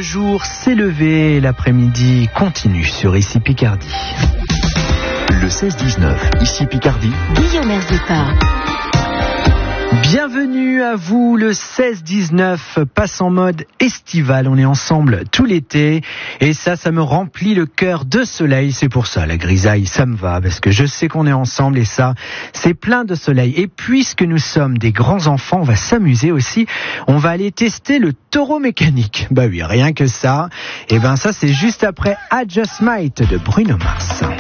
jour s'est levé et l'après-midi continue sur Ici Picardie. Le 16-19, Ici Picardie. Guillaume Herzépart. Bienvenue à vous, le 16-19 passe en mode estival. On est ensemble tout l'été et ça me remplit le cœur de soleil. C'est pour ça, la grisaille, ça me va parce que je sais qu'on est ensemble et ça, c'est plein de soleil. Et puisque nous sommes des grands enfants, on va s'amuser aussi. On va aller tester le taureau mécanique. Bah oui, rien que ça. Et ben ça, c'est juste après I Just Might de Bruno Mars.